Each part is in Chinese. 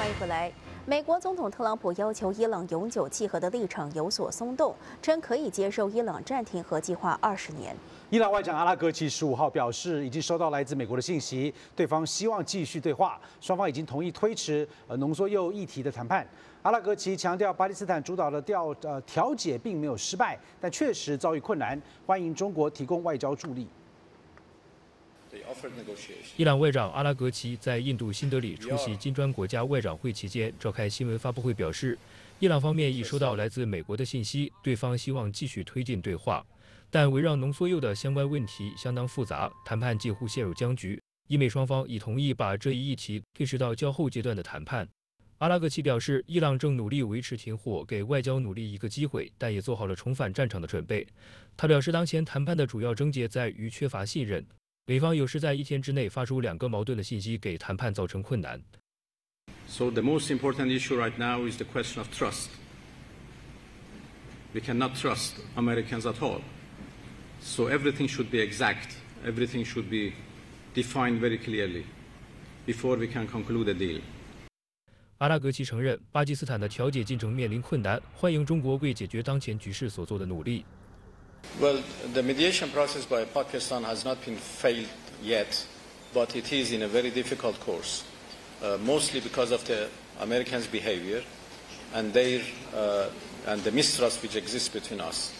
迎回来。美国总统特朗普要求伊朗永久契合的立场有所松动，称可以接受伊朗暂停核计划20年。 伊朗外长阿拉格齐15号表示，已经收到来自美国的信息，对方希望继续对话，双方已经同意推迟浓缩铀议题的谈判。阿拉格齐强调，巴基斯坦主导的调解并没有失败，但确实遭遇困难，欢迎中国提供外交助力。 伊朗外长阿拉格齐在印度新德里出席金砖国家外长会期间召开新闻发布会，表示，伊朗方面已收到来自美国的信息，对方希望继续推进对话，但围绕浓缩铀的相关问题相当复杂，谈判几乎陷入僵局。伊美双方已同意把这一议题推迟到较后阶段的谈判。阿拉格齐表示，伊朗正努力维持停火，给外交努力一个机会，但也做好了重返战场的准备。他表示，当前谈判的主要症结在于缺乏信任。 美方有时在1天之内发出2个矛盾的信息，给谈判造成困难。 So the most important issue right now is the question of trust. We cannot trust Americans at all. So everything should be exact. Everything should be defined very clearly before we can conclude a deal. 阿拉格齐承认，巴基斯坦的调解进程面临困难，欢迎中国为解决当前局势所做的努力。 Well, the mediation process by Pakistan has not been failed yet, but it is in a very difficult course, mostly because of the Americans' behavior and and the mistrust which exists between us.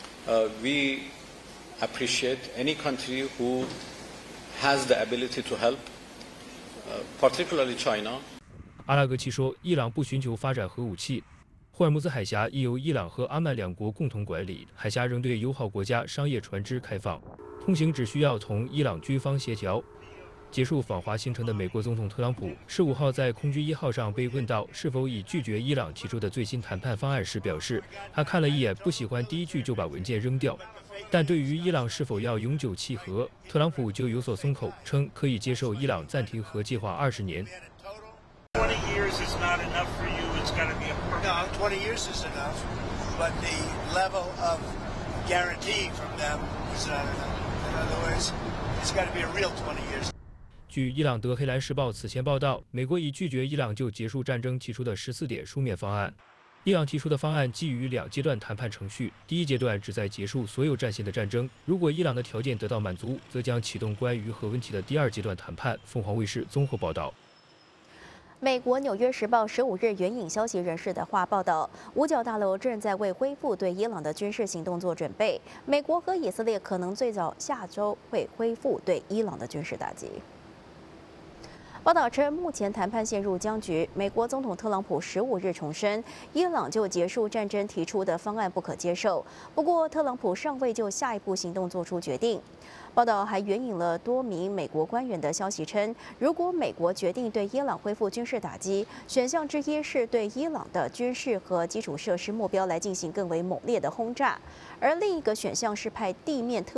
We appreciate any country who has the ability to help, particularly China. 阿拉格齐说，伊朗不寻求发展核武器。 霍尔木兹海峡亦由伊朗和阿曼2国共同管理，海峡仍对友好国家商业船只开放，通行只需要同伊朗军方协调。结束访华行程的美国总统特朗普15号在空军1号上被问到是否已拒绝伊朗提出的最新谈判方案时，表示他看了一眼，不喜欢第一句就把文件扔掉。但对于伊朗是否要永久契合，特朗普就有所松口，称可以接受伊朗暂停核计划20年。 20 years is not enough for you. It's got to be a No, 20 years is enough, but the level of guarantee from them is not enough. In other words, it's got to be a real 20 years. 据伊朗德黑兰时报此前报道，美国已拒绝伊朗就结束战争提出的14点书面方案。伊朗提出的方案基于2阶段谈判程序，第一阶段旨在结束所有战线的战争。如果伊朗的条件得到满足，则将启动关于核问题的第2阶段谈判。凤凰卫视综合报道。 美国《纽约时报》15日援引消息人士的话报道，五角大楼正在为恢复对伊朗的军事行动做准备。美国和以色列可能最早下周会恢复对伊朗的军事打击。 报道称，目前谈判陷入僵局。美国总统特朗普15日重申，伊朗就结束战争提出的方案不可接受。不过，特朗普尚未就下一步行动做出决定。报道还援引了多名美国官员的消息称，如果美国决定对伊朗恢复军事打击，选项之一是对伊朗的军事和基础设施目标来进行更为猛烈的轰炸，而另一个选项是派地面特